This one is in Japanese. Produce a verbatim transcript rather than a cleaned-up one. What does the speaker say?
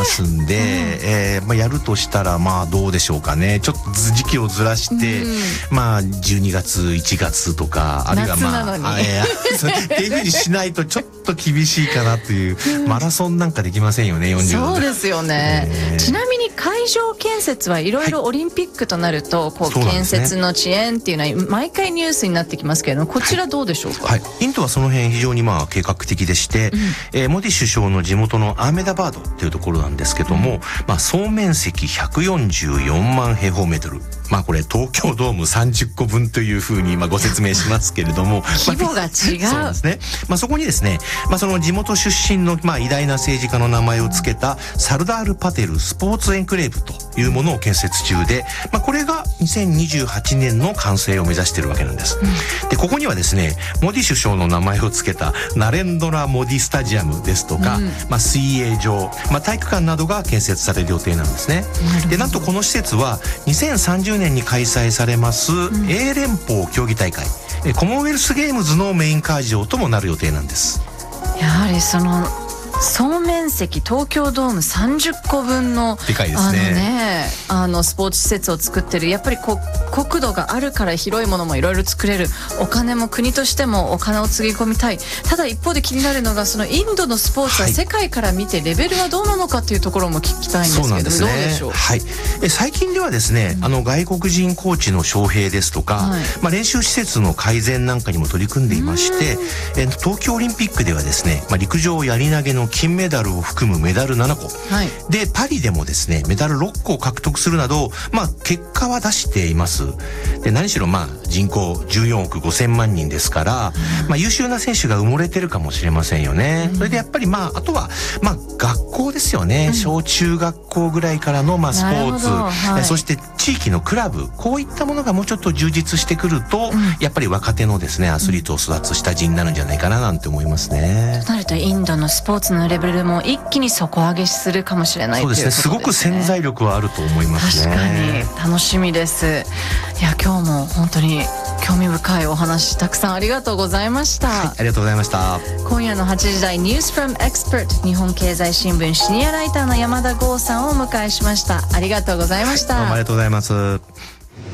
ますんで、うんえーまあ、やるとしたらまあどうでしょうかね。ちょっと時期をずらして、うん、まあじゅうにがついちがつとかあるいはまあ夏なのにえー、っていうふうにしないとちょっと厳しいかなという、うん、マラソンなんかできませんよねよんじゅうどで。 そうですよね、えー、ちなみに会場建設はいろいろオリンピックとなると、はい、こう建設の遅延っていうのは毎回ニュースになってきますけれども、こちらどうでしょうか。 はいはい、インドはその辺非常にまあ計画的でして、うんえー、モディ首相の地元のアーメダバードっていうところなんですけども、うんまあ、総面積ひゃくよんじゅうよんまん平方メートル、まあこれ東京ドームさんじゅっこぶんというふうにまあご説明しますけれども規模が違う、 そうですね、まあ、そこにですね、まあ、その地元出身のまあ偉大な政治家の名前を付けたサルダール・パテルスポーツエンクレーブというものを建設中で、まあ、これがにせんにじゅうはちねんの完成を目指しているわけなんです、うん、でここにはですねモディ首相の名前を付けたナレンドラ・モディスタジアムですとか、うんまあ、水泳場、まあ、体育館などが建設される予定なんですね。でなんとこの施設はにせんさんじゅうねんに開催されます、うん、英連邦競技大会コモンウェルスゲームズのメイン会場ともなる予定なんです。 やはりその総面積東京ドームさんじゅっこぶんのでかいですね。 あのねあのスポーツ施設を作ってる、やっぱりこ国土があるから広いものもいろいろ作れる、お金も国としてもお金をつぎ込みたい。ただ一方で気になるのがそのインドのスポーツは世界から見てレベルはどうなのかというところも聞きたいんですけど、 そうなんですね、 どうでしょう。 はい、え最近ではですね、うん、あの外国人コーチの招聘ですとか、はいまあ、練習施設の改善なんかにも取り組んでいまして、え東京オリンピックではですね、まあ、陸上やり投げの金メダルを含むメダルななこ、はい、でパリでもですねメダルろっこを獲得するなど、まあ、結果は出しています。で何しろまあ人口じゅうよんおくごせんまんにんですから、うんまあ、優秀な選手が埋もれてるかもしれませんよね、うん、それでやっぱりまああとはまあ学校ですよね、うん、小中学校ぐらいからのまあスポーツ、はい、そして地域のクラブ、こういったものがもうちょっと充実してくると、うん、やっぱり若手のですねアスリートを育つ下地になるんじゃないかななんて思いますね。 となるとインドのスポーツのレベルも一気に底上げするかもしれないということですね。 そうですね、すごく潜在力はあると思いますね。 確かに楽しみです。いや今日も本当に興味深いお話たくさんありがとうございました、はい、 ありがとうございました。 今夜のはちじ台 News from Expert、 日本経済新聞シニアライターの山田剛さんをお迎えしました。ありがとうございました、 はい、どうもありがとうございます。